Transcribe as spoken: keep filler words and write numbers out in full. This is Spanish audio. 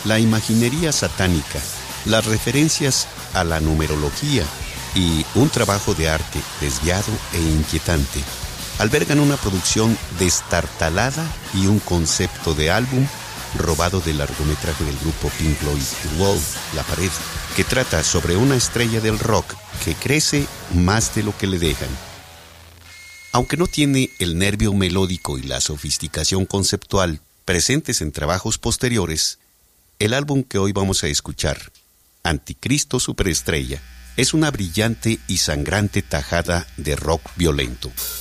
La imaginería satánica, las referencias a la numerología y un trabajo de arte desviado e inquietante albergan una producción destartalada y un concepto de álbum robado del largometraje del grupo Pink Floyd, The Wall, La Pared, que trata sobre una estrella del rock que crece más de lo que le dejan. Aunque no tiene el nervio melódico y la sofisticación conceptual presentes en trabajos posteriores, el álbum que hoy vamos a escuchar, Anticristo Superestrella, es una brillante y sangrante tajada de rock violento.